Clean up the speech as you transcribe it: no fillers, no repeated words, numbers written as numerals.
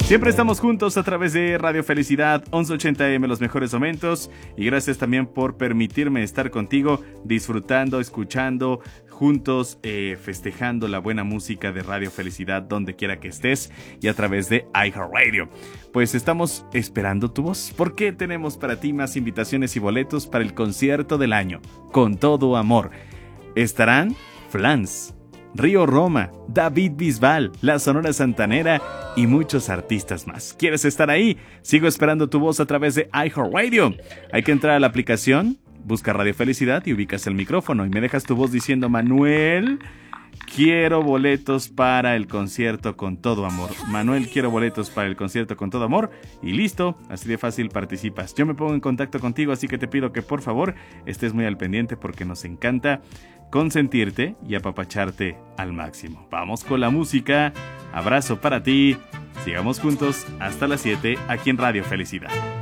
Siempre estamos juntos a través de Radio Felicidad 1180M, los mejores momentos. Y gracias también por permitirme estar contigo, disfrutando, escuchando, juntos, festejando la buena música de Radio Felicidad donde quiera que estés y a través de iHeartRadio. Pues estamos esperando tu voz, porque tenemos para ti más invitaciones y boletos para el concierto del año, Con Todo Amor. Estarán Flans, Río Roma, David Bisbal, La Sonora Santanera y muchos artistas más. ¿Quieres estar ahí? Sigo esperando tu voz a través de iHeartRadio. Hay que entrar a la aplicación, busca Radio Felicidad y ubicas el micrófono y me dejas tu voz diciendo: Manuel, quiero boletos para el concierto Con Todo Amor. Manuel, quiero boletos para el concierto Con Todo Amor. Y listo, así de fácil participas. Yo me pongo en contacto contigo, así que te pido que por favor estés muy al pendiente, porque nos encanta consentirte y apapacharte al máximo. Vamos con la música. Abrazo para ti. Sigamos juntos hasta las 7 aquí en Radio Felicidad.